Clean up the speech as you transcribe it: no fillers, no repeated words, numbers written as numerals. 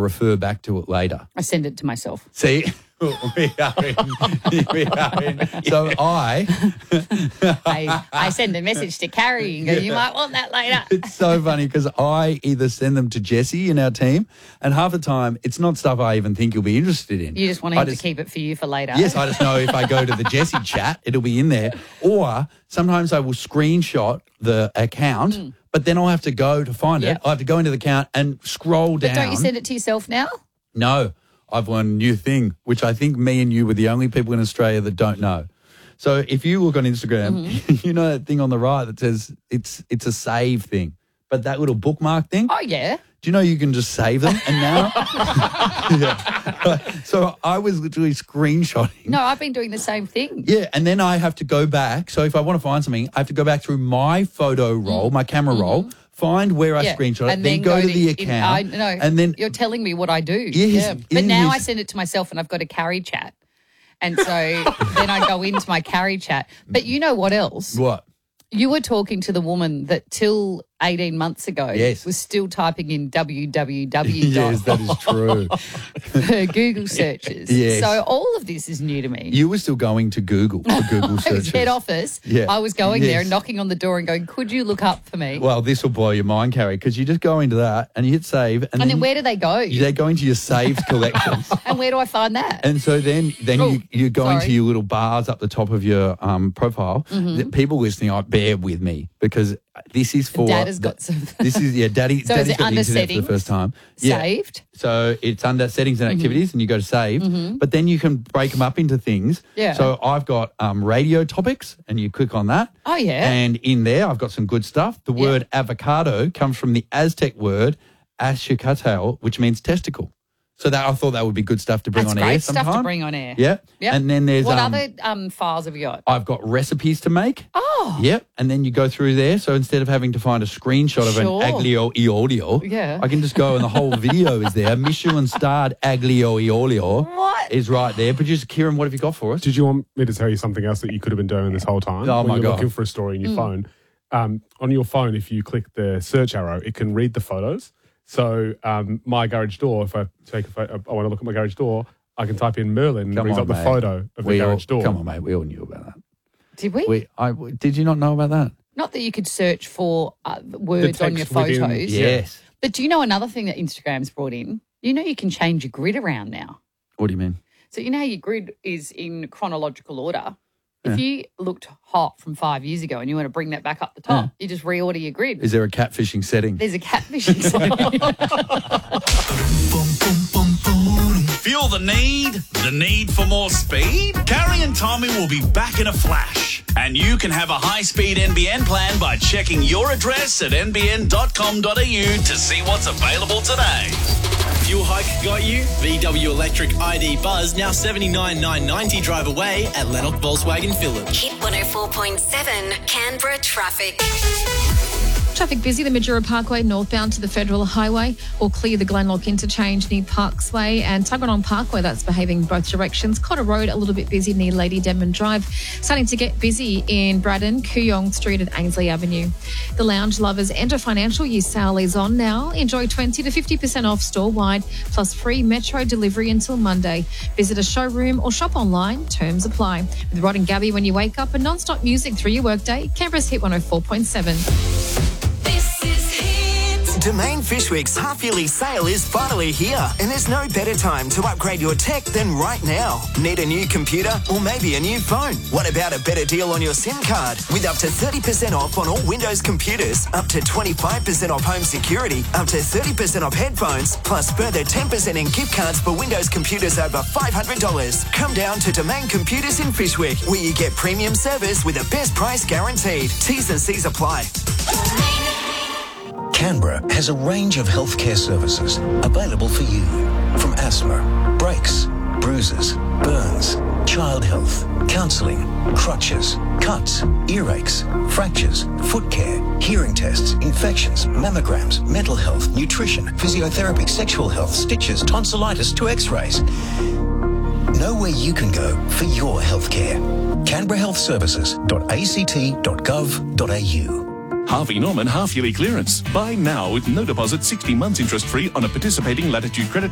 refer back to it later. I send it to myself. See? we are in. So I send a message to Carrie and go, you might want that later. It's so funny because I either send them to Jesse in our team, and half the time it's not stuff I even think you'll be interested in. You just want him to keep it for you for later. Yes, I just know if I go to the Jesse chat, it'll be in there. Or sometimes I will screenshot the account, but then I'll have to go to find it. I have to go into the account and scroll down. But don't you send it to yourself now? No. I've learned a new thing, which I think me and you were the only people in Australia that don't know. So if you look on Instagram, you know that thing on the right that says it's a save thing, but that little bookmark thing? Oh, yeah. Do you know you can just save them? And now? So I was literally screenshotting. No, I've been doing the same thing. Yeah, and then I have to go back. So if I want to find something, I have to go back through my photo roll, my camera roll, find where I screenshot it, and then go to the account. and then you're telling me what I do. Yes, But now I send it to myself and I've got a Carrie chat. And so then I go into my Carrie chat. But you know what else? What? You were talking to the woman that till 18 months ago was still typing in www. Yes, that is true. For Google searches. Yes. So all of this is new to me. You were still going to Google for Google searches. I was head office. Yeah. I was going there and knocking on the door and going, could you look up for me? Well, this will blow your mind, Carrie, because you just go into that and you hit save. And then where do they go? They go into your saved collections. And where do I find that? And so then you go into your little bars up the top of your profile. People listening, bear with me because this is for... Dad has got some... Daddy's so got is it the under internet settings? for the first time. Saved? So it's under settings and activities and you go to saved. But then you can break them up into things. Yeah. So I've got radio topics and you click on that. Oh, yeah. And in there I've got some good stuff. The word avocado comes from the Aztec word axicatl, which means testicle. So I thought that would be good stuff to bring on air sometime. That's great stuff to bring on air. Yeah. Yep. And then there's... What other files have you got? I've got recipes to make. Oh. Yep. And then you go through there. So instead of having to find a screenshot of an aglio e olio, I can just go and the whole video is there. Michelin-starred aglio e olio is right there. Producer Kieran, what have you got for us? Did you want me to tell you something else that you could have been doing this whole time? Oh, my When you're God. looking for a story in your phone. On your phone, if you click the search arrow, it can read the photos. So my garage door, if I take a photo, I want to look at my garage door, I can type in Merlin and it brings up the photo of the garage door. Come on, mate. We all knew about that. Did we? Did you not know about that? Not that you could search for words on your text within- photos. Yes. But do you know another thing that Instagram's brought in? You know you can change your grid around now. What do you mean? So you know how your grid is in chronological order? If you looked hot from 5 years ago and you want to bring that back up the top, you just reorder your grid. Is there a catfishing setting? There's a catfishing setting. Feel the need for more speed? Carrie and Tommy will be back in a flash. And you can have a high-speed NBN plan by checking your address at nbn.com.au to see what's available today. Fuel hike got you? VW Electric ID Buzz now $79,990 drive away at Lennox Volkswagen Phillip. Hit 104.7 Canberra traffic. Traffic busy, the Majura Parkway northbound to the Federal Highway, or clear the Glenlock interchange near Parks Way, and Tuggeranong Parkway, that's behaving both directions. Cotter Road, a little bit busy near Lady Denman Drive. Starting to get busy in Braddon, Kooyong Street and Ainsley Avenue. The Lounge Lovers End of Financial Year sale is on now. Enjoy 20 to 50% off store-wide, plus free Metro delivery until Monday. Visit a showroom or shop online. Terms apply. With Rod and Gabby when you wake up and non-stop music through your workday, Canberra's Hit 104.7. Domain Fishwick's half-yearly sale is finally here, and there's no better time to upgrade your tech than right now. Need a new computer or maybe a new phone? What about a better deal on your SIM card? With up to 30% off on all Windows computers, up to 25% off home security, up to 30% off headphones, plus further 10% in gift cards for Windows computers over $500. Come down to Domain Computers in Fishwick, where you get premium service with the best price guaranteed. T's and C's apply. Canberra has a range of healthcare services available for you. From asthma, breaks, bruises, burns, child health, counselling, crutches, cuts, earaches, fractures, foot care, hearing tests, infections, mammograms, mental health, nutrition, physiotherapy, sexual health, stitches, tonsillitis to x-rays. Know where you can go for your healthcare. CanberraHealthServices.act.gov.au. Harvey Norman half-yearly clearance. Buy now with no deposit, 60 months interest-free on a participating Latitude credit